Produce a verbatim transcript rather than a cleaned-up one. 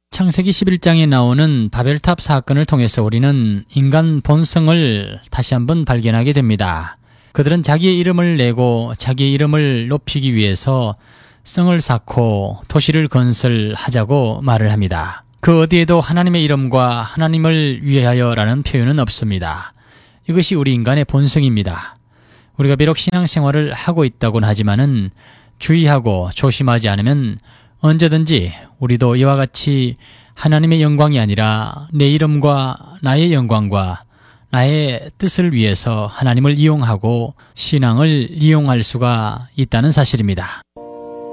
창세기 십일 장에 나오는 바벨탑 사건을 통해서 우리는 인간 본성을 다시 한번 발견하게 됩니다. 그들은 자기의 이름을 내고 자기의 이름을 높이기 위해서 성을 쌓고 도시를 건설하자고 말을 합니다. 그 어디에도 하나님의 이름과 하나님을 위하여라는 표현은 없습니다. 이것이 우리 인간의 본성입니다. 우리가 비록 신앙생활을 하고 있다고는 하지만은 주의하고 조심하지 않으면 언제든지 우리도 이와 같이 하나님의 영광이 아니라 내 이름과 나의 영광과 나의 뜻을 위해서 하나님을 이용하고 신앙을 이용할 수가 있다는 사실입니다.